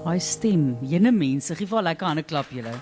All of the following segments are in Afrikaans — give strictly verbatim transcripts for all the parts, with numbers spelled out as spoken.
Daai stem, jene mense, gee vir haar lekker hande klap julle.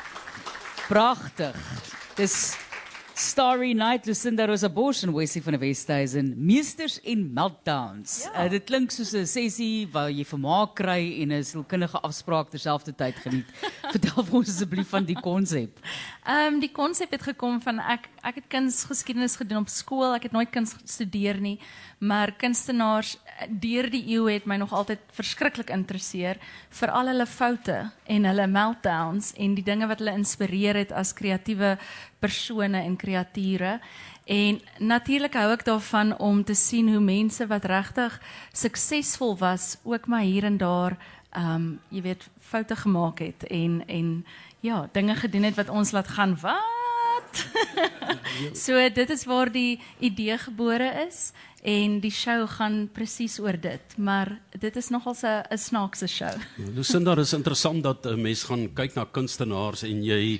Pragtig. Dis Starry Night, Lucinda Rosa Bosch en Wesley van die Westhuizen, Meesters en Meltdowns. Ja. Uh, dit klink soos 'n sessie waar jy vermaak kry en 'n sielkundige afspraak terselfdertyd geniet. Vertel vir ons asseblief van die konsep. Ehm um, die konsep het gekom van ek ek het kunsgeskiedenis gedoen op skool. Ek het nooit kuns gestudeer nie, maar kunstenaars deur die eeu het my nog altyd verskriklik interesseer vir al hulle foute en hulle meltdowns en die dinge wat hulle inspireer het as kreatiewe persone en kreature. En natuurlik hou ek daarvan om te sien hoe mense wat regtig suksesvol was, ook maar hier en daar, um, jy weet, foute gemaak het en en ja, dinge gedoen het wat ons laat gaan, wat? So dit is waar die idee gebore is en die show gaan presies oor dit, maar dit is nogals 'n 'n snaakse show. Lucinda, dit is interessant dat 'n mens gaan kyk na kunstenaars en jy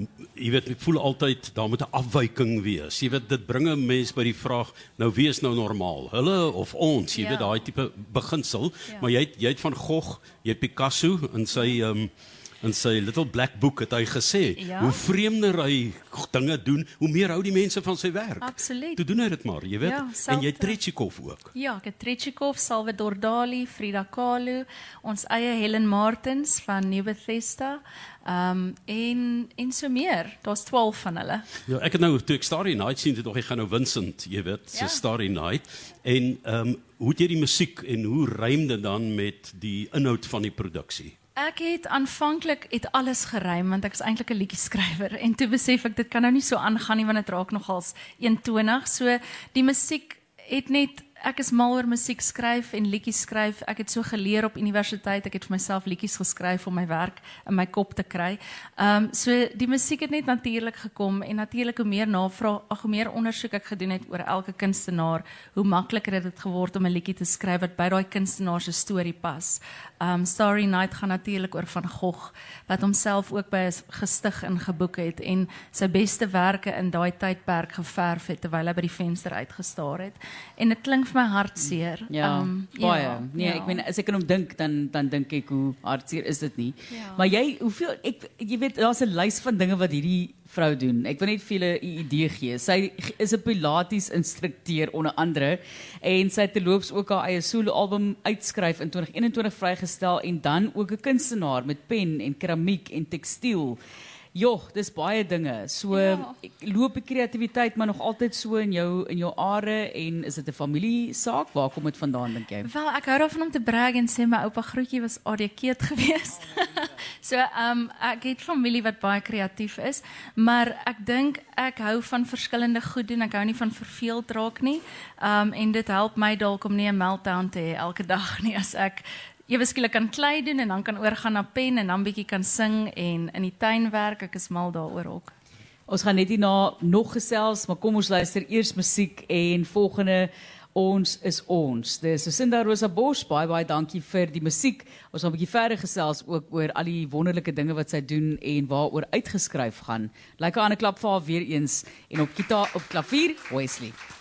jy weet, ek voel altyd daar moet 'n afwyking wees. Jy weet, dit bring 'n mens by die vraag, nou wie is nou normaal? Hulle of ons? Jy ja. weet daai tipe beginsel, ja. maar jy het, jy het van Gogh, jy het Picasso in sy um, in sy Little Black Book het hy gesê, ja. hoe vreemder hy dinge doen, hoe meer hou die mense van sy werk. Absoluut. Toe doen hy dit maar, jy weet. Ja, en jy het Tretyakov ook. Ja, ek het Tretyakov, Salvador Dali, Frida Kahlo, ons eie Helen Martins van New Bethesda, um, en, en so meer. Daar's twaalf van hulle. Ja, ek het nou, toe ek Starry Night sien, toe ek gaan nou Vincent, jy weet, so ja. Starry Night. En um, hoe het jy die musiek en hoe rym dit dan met die inhoud van die produksie? Ek het aanvanklik het alles gerym want ek is eintlik 'n liedjie-skrywer en toe besef ek dit kan nou nie so aangaan nie want dit raak nogals eentonig. So die musiek het net ek is mal oor musiek skryf en liedjies skryf. Ek het so geleer op universiteit. Ek het vir myself liedjies geskryf om my werk in my kop te kry. Ehm um, so die musiek het net natuurlik gekom en natuurlik hoe meer navraag, ag hoe meer ondersoek ek gedoen het oor elke kunstenaar, hoe makliker het dit geword om 'n liedjie te skryf wat by daai kunstenaar se storie pas. Ehm um, Starry Night gaan natuurlik oor Van Gogh wat homself ook by 'n gestig ingeboek het en sy beste werke in daai tydperk geverf het terwyl hy by die venster uitgestaar het. En dit klink vir my hartseer. Ja, um, baie. ja, Nee, ja. ek meen as ek aan hom dink dan dan dink ek hoe hartseer is dit nie. Ja. Maar jy hoeveel ek jy weet daar's 'n lys van dinge wat hierdie vrou doen. Ek wil net vir julle 'n idee gee. Sy is 'n Pilates instrukteur onder andere en sy het terloops ook haar eie solo album uitskryf in twintig eenentwintig vrygestel en dan ook 'n kunstenaar met pen en keramiek en tekstiel. Jo, dis baie dinge. So Ja. ek loop die kreatiwiteit maar nog altyd so in jou in jou are en is dit 'n familiesaak? Waar kom dit vandaan dink jy? Wel, ek hou daarvan om te brag en sê my oupa Grootjie was A D K geweest. So, um, ek het familie wat baie kreatief is, maar ek dink ek hou van verskillende goed doen. Ek hou nie van verveeld raak nie. Um, en dit help my dalk om nie 'n meltdown te hê elke dag nie as ek ewe skielik kan klei doen en dan kan oorgaan na pen en dan bietjie kan sing en in die tuin werk. Ek is mal daaroor ook. Ons gaan net hierna nog gesels, maar kom ons luister eers musiek en volgende Ons is ons. Dis Lucinda Rosa Bosch, baie baie dankie vir die musiek. Ons gaan 'n bietjie verder gesels ook oor al die wonderlike dinge wat sy doen en waaroor uitgeskryf gaan. Lekker aan 'n klap vir haar weer eens en op gitaar op klavier Wesley.